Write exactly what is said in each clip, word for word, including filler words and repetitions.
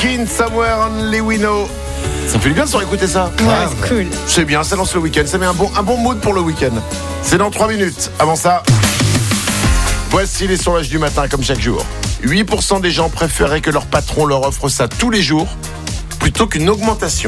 Keen, Somewhere Only We Know. Ça fait du bien de se réécouter ça. Ouais, c'est cool. C'est bien, ça lance le week-end. Ça met un bon, un bon mood pour le week-end. C'est dans trois minutes. Avant ça, voici les sondages du matin, comme chaque jour. huit pour cent des gens préféraient que leur patron leur offre ça tous les jours plutôt qu'une augmentation.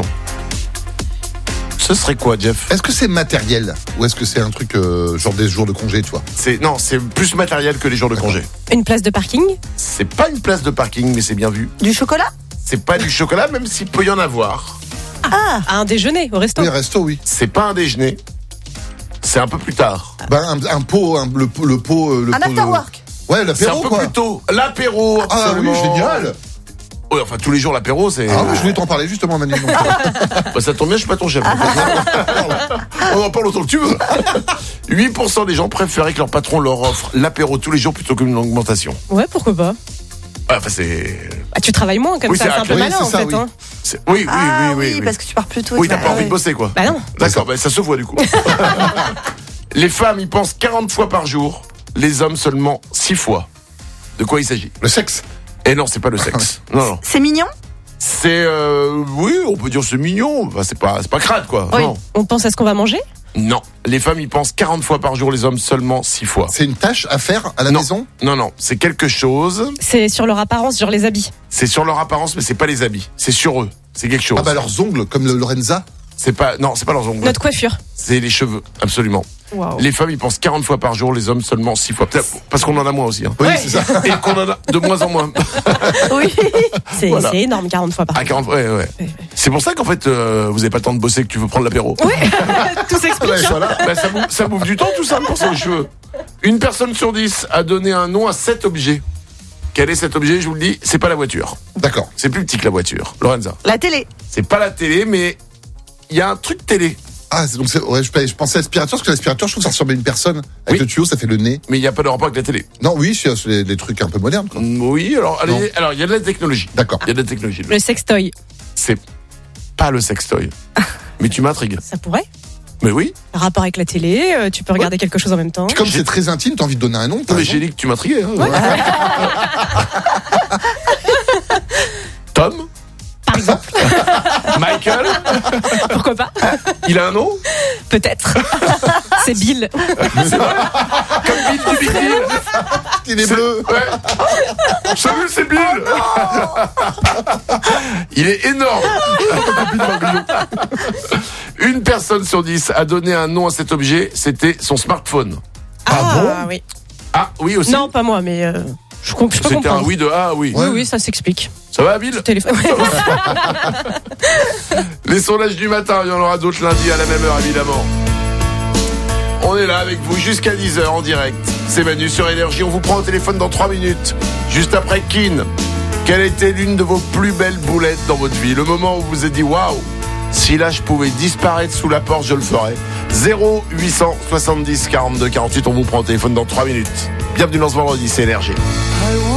Ce serait quoi, Jeff ? Est-ce que c'est matériel ou est-ce que c'est un truc euh, genre des jours de congé, tu vois ? C'est, non, c'est plus matériel que les jours de congé. Une place de parking ? C'est pas une place de parking, mais c'est bien vu. Du chocolat ? C'est pas du chocolat, même s'il peut y en avoir. Ah, à un déjeuner au resto. Oui, resto, oui. C'est pas un déjeuner. C'est un peu plus tard. Ben, un, un pot, un, le, le pot... euh, Le Un pot, after work. Ouais, C'est l'apéro, un peu quoi. plus tôt. L'apéro, Ah oui, absolument. génial. Oui, enfin, tous les jours, l'apéro, c'est... Ah oui, je voulais t'en parler justement, Manu. donc. Bah, ça tombe bien, je suis pas ton chef. On en parle autant que tu veux. huit pour cent des gens préféraient que leur patron leur offre l'apéro tous les jours plutôt qu'une augmentation. Ouais, pourquoi pas. Ouais, enfin, c'est... Bah, tu travailles moins comme Oui, ça, c'est c'est un peu oui, malin c'est en ça, fait. oui. Hein. c'est- Oui, oui, Ah oui, oui, oui. parce que tu pars plus tôt. Oui, t'as ouais, pas envie ouais. de bosser, quoi. Bah non. D'accord, bah, ça se voit du coup. Les femmes, ils pensent quarante fois par jour. Les hommes, seulement six fois. De quoi il s'agit ? Le sexe. Et non, c'est pas le sexe. Non, non. C'est mignon ? C'est... Euh, oui, on peut dire c'est mignon. Enfin, c'est pas, c'est pas crade, quoi. Oui. Non. On pense à ce qu'on va manger ? Non. Les femmes, ils pensent quarante fois par jour. Les hommes, seulement six fois. C'est une tâche à faire à la Non. maison. Non, non. C'est quelque chose. C'est sur leur apparence, genre les habits. C'est sur leur apparence, mais c'est pas les habits. C'est sur eux. C'est quelque chose. Ah bah leurs ongles, comme le Lorenza. C'est pas... Non, c'est pas leurs ongles. Notre coiffure. C'est les cheveux, absolument. Waouh. Les femmes, ils pensent quarante fois par jour, les hommes seulement six fois. Peut-être parce qu'on en a moins aussi. Hein. Oui, Ouais. c'est ça. Et qu'on en a de moins en moins. Oui. C'est Voilà. c'est énorme, quarante fois par À jour. quarante ouais, ouais. Ouais. C'est pour ça qu'en fait, euh, vous avez pas le temps de bosser, que tu veux prendre l'apéro. Tout s'explique. Ouais, hein. voilà. Bah, ça, bouffe, ça bouffe du temps, tout ça, pour penser aux cheveux. Une personne sur dix a donné un nom à cet objet. Quel est cet objet ? Je vous le dis, c'est pas la voiture. D'accord. C'est plus petit que la voiture. Lorenza. La télé. C'est pas la télé, mais il y a un truc télé. Ah, c'est- donc c'est, ouais, je, je pensais à l'aspirateur, parce que l'aspirateur, je trouve que ça ressemble à une personne. Avec Oui. le tuyau, ça fait le nez. Mais il n'y a pas de rapport avec la télé. Non, oui, c'est, c'est les, les trucs un peu modernes, quoi. Oui, alors, Non. allez, alors il y a de la technologie. D'accord. Il y a de la technologie. Le sextoy, C'est pas le sextoy. Mais tu m'intrigues. ça pourrait. Mais oui. Rapport avec la télé, euh, tu peux regarder quelque chose en même temps. Puis comme J'ai- c'est très intime, t'as envie de donner un nom. t'as Mais raison. j'ai dit que tu m'intriguais. Hein. Tom, Par exemple, Michael, pourquoi pas. il a un nom ? Peut-être. C'est Bill. Comme Bill du Big Deal. Il est bleu. Ouais. Salut, c'est Bill. Il est énorme. Une personne sur dix a donné un nom à cet objet, c'était son smartphone. Ah, oui. Ah oui aussi. Non, pas moi, mais euh, je, com- je peux C'était un comprendre. oui de ah oui. Oui, oui, ça s'explique. Ça va, Bill ? Téléphone. Les sondages du matin, il y en aura d'autres lundi à la même heure, évidemment. On est là avec vous jusqu'à dix heures en direct. C'est Manu sur Énergie. On vous prend au téléphone dans trois minutes. Juste après Keen. Quelle était l'une de vos plus belles boulettes dans votre vie ? Le moment où vous vous êtes dit waouh, si là je pouvais disparaître sous la porte, je le ferais. zéro huit cent soixante-dix quarante-deux quarante-huit. On vous prend au téléphone dans trois minutes. Bienvenue dans ce vendredi, c'est Énergie.